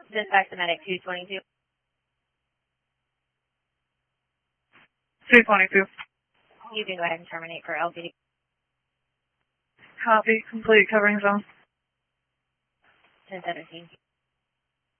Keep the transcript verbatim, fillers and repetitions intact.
Dispatch the medic two twenty-two. two twenty-two. You can go ahead and terminate for L P D. Copy. Complete covering zone. ten seventeen.